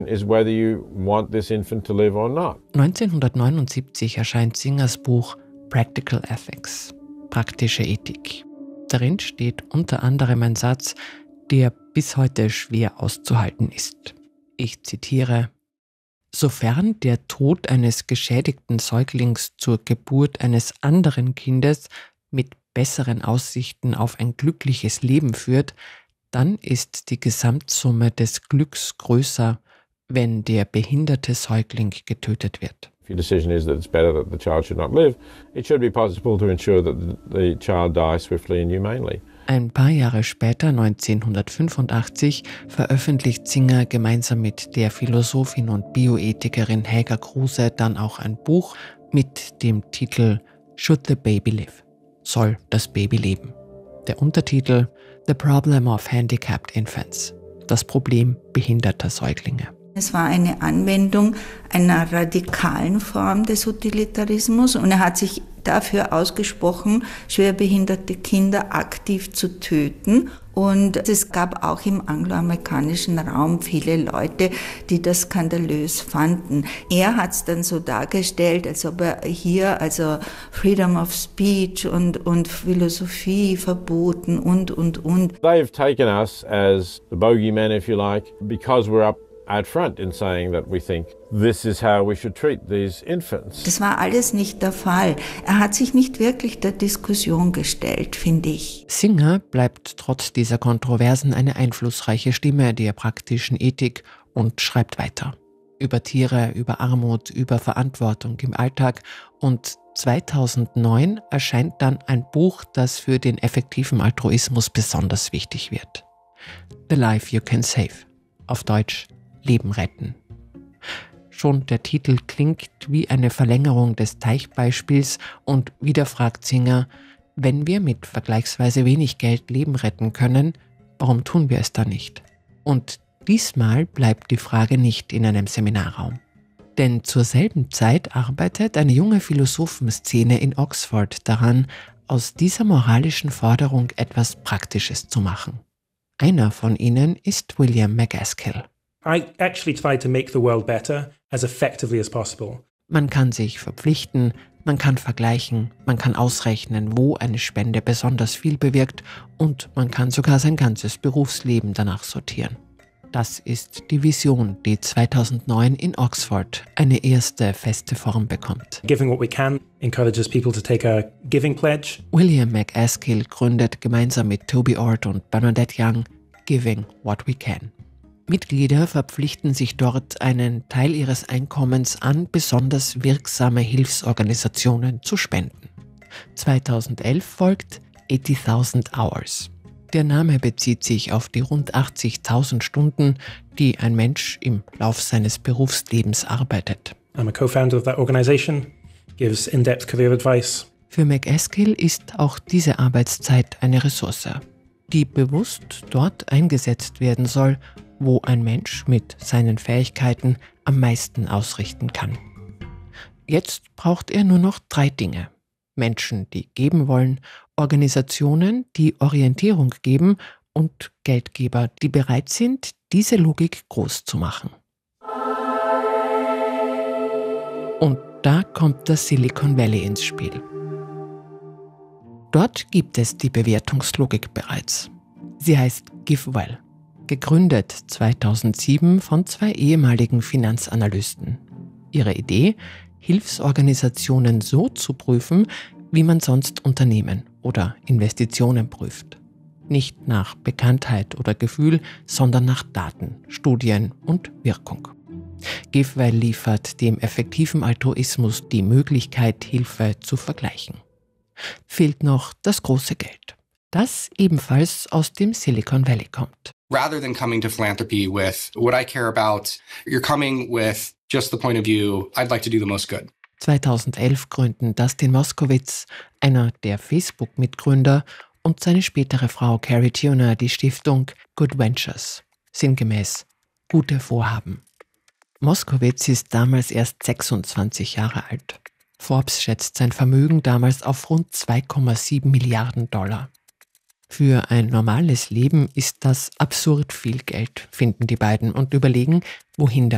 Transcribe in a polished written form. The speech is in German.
is whether you want this infant to live or not. 1979 erscheint Singers Buch Practical Ethics, praktische Ethik. Darin steht unter anderem ein Satz, der bis heute schwer auszuhalten ist. Ich zitiere: Sofern der Tod eines geschädigten Säuglings zur Geburt eines anderen Kindes mit besseren Aussichten auf ein glückliches Leben führt, dann ist die Gesamtsumme des Glücks größer, wenn der behinderte Säugling getötet wird. If your decision is that it's better that the child should not live, it should be possible to ensure that the child dies swiftly and humanely. Ein paar Jahre später, 1985, veröffentlicht Singer gemeinsam mit der Philosophin und Bioethikerin Helga Kruse dann auch ein Buch mit dem Titel Should the Baby Live? Soll das Baby leben? Der Untertitel The Problem of Handicapped Infants. Das Problem behinderter Säuglinge. Es war eine Anwendung einer radikalen Form des Utilitarismus und er hat sich dafür ausgesprochen, schwerbehinderte Kinder aktiv zu töten. Und es gab auch im angloamerikanischen Raum viele Leute, die das skandalös fanden. Er hat es dann so dargestellt, als ob er hier also Freedom of Speech und Philosophie verboten und. They've taken us as the bogeymen, if you like, because we're up out front in saying that we think this is how we should treat these infants. Das war alles nicht der Fall. Er hat sich nicht wirklich der Diskussion gestellt, finde ich. Singer bleibt trotz dieser Kontroversen eine einflussreiche Stimme der praktischen Ethik und schreibt weiter. Über Tiere, über Armut, über Verantwortung im Alltag. Und 2009 erscheint dann ein Buch, das für den effektiven Altruismus besonders wichtig wird. The Life You Can Save. Auf Deutsch: Leben retten. Schon der Titel klingt wie eine Verlängerung des Teichbeispiels und wieder fragt Singer, wenn wir mit vergleichsweise wenig Geld Leben retten können, warum tun wir es dann nicht? Und diesmal bleibt die Frage nicht in einem Seminarraum. Denn zur selben Zeit arbeitet eine junge Philosophenszene in Oxford daran, aus dieser moralischen Forderung etwas Praktisches zu machen. Einer von ihnen ist William MacAskill. I actually try to make the world better as effectively as possible. Man kann sich verpflichten, man kann vergleichen, man kann ausrechnen, wo eine Spende besonders viel bewirkt und man kann sogar sein ganzes Berufsleben danach sortieren. Das ist die Vision, die 2009 in Oxford eine erste feste Form bekommt. Giving what we can encourages people to take a giving pledge. William MacAskill gründet gemeinsam mit Toby Ord und Bernadette Young Giving What We Can. Mitglieder verpflichten sich dort, einen Teil ihres Einkommens an besonders wirksame Hilfsorganisationen zu spenden. 2011 folgt 80.000 Hours. Der Name bezieht sich auf die rund 80.000 Stunden, die ein Mensch im Lauf seines Berufslebens arbeitet. I'm a co-founder of that organization, gives in-depth career advice. Für MacAskill ist auch diese Arbeitszeit eine Ressource, die bewusst dort eingesetzt werden soll, wo ein Mensch mit seinen Fähigkeiten am meisten ausrichten kann. Jetzt braucht er nur noch 3 Dinge. Menschen, die geben wollen, Organisationen, die Orientierung geben und Geldgeber, die bereit sind, diese Logik groß zu machen. Und da kommt das Silicon Valley ins Spiel. Dort gibt es die Bewertungslogik bereits. Sie heißt GiveWell. Gegründet 2007 von 2 ehemaligen Finanzanalysten. Ihre Idee: Hilfsorganisationen so zu prüfen, wie man sonst Unternehmen oder Investitionen prüft. Nicht nach Bekanntheit oder Gefühl, sondern nach Daten, Studien und Wirkung. GiveWell liefert dem effektiven Altruismus die Möglichkeit, Hilfe zu vergleichen. Fehlt noch das große Geld, das ebenfalls aus dem Silicon Valley kommt. Rather than coming to philanthropy with what I care about, you're coming with just the point of view, I'd like to do the most good. 2011 gründen Dustin Moskovitz, einer der Facebook-Mitgründer, und seine spätere Frau Carrie Tuner die Stiftung Good Ventures, sinngemäß gute Vorhaben. Moskovitz ist damals erst 26 Jahre alt. Forbes schätzt sein Vermögen damals auf rund 2,7 Milliarden $. Für ein normales Leben ist das absurd viel Geld, finden die beiden und überlegen, wohin der